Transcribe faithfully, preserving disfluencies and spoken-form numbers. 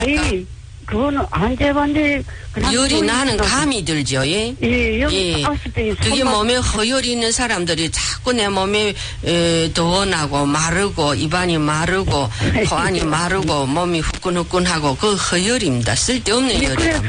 아니, 그거는 안 재봤는데. 열이 나는 감이 들죠, 예? 예, 여기 예. 왔을 때. 그게 몸에 허열이 있는 사람들이 자꾸 내 몸에 에, 더워나고 마르고 입안이 마르고 코안이 마르고 몸이 후끈후끈하고 그 허열입니다. 쓸데없는 예, 열이라고. 그래서